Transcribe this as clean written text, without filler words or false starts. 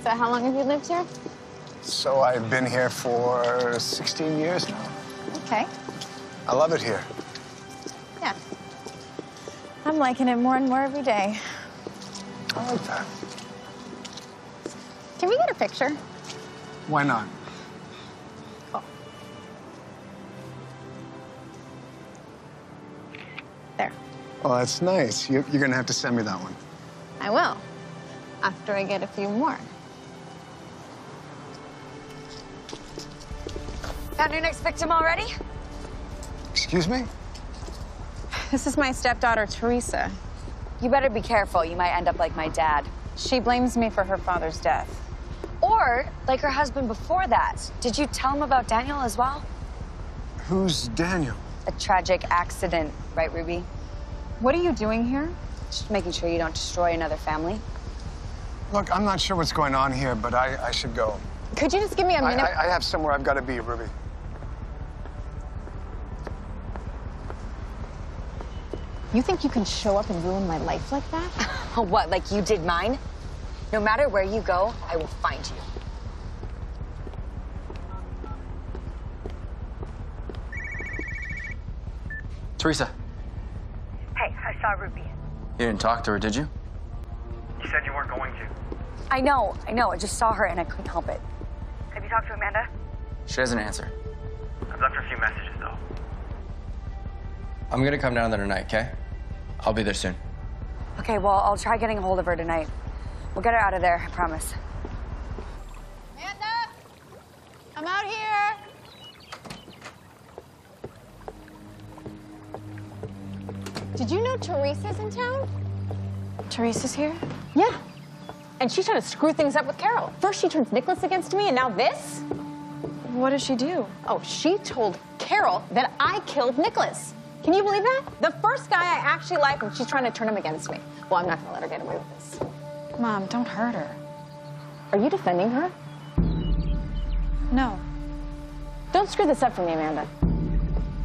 So how long have you lived here? So I've been here for 16 years now. Okay. I love it here. Yeah. I'm liking it more and more every day. I like that. Can we get a picture? Why not? Oh. There. Well, that's nice. You're going to have to send me that one. I will. After I get a few more. Found your next victim already? Excuse me? This is my stepdaughter, Teresa. You better be careful. You might end up like my dad. She blames me for her father's death. Or like her husband before that. Did you tell him about Daniel as well? Who's Daniel? A tragic accident, right, Ruby? What are you doing here? Just making sure you don't destroy another family. Look, I'm not sure what's going on here, but I should go. Could you just give me a minute? I have somewhere I've got to be, Ruby. You think you can show up and ruin my life like that? What, like you did mine? No matter where you go, I will find you. Teresa. Hey, I saw Ruby. You didn't talk to her, did you? You said you weren't going to. I know. I just saw her and I couldn't help it. Have you talked to Amanda? She doesn't answer. I've left her a few messages, though. I'm gonna come down there tonight, okay? I'll be there soon. Okay, well, I'll try getting a hold of her tonight. We'll get her out of there, I promise. Amanda! I'm out here! Did you know Teresa's in town? Teresa's here? Yeah. And she's trying to screw things up with Carol. First she turns Nicholas against me, and now this? What does she do? Oh, she told Carol that I killed Nicholas. Can you believe that? The first guy I actually like, and she's trying to turn him against me. Well, I'm not gonna let her get away with this. Mom, don't hurt her. Are you defending her? No. Don't screw this up for me, Amanda.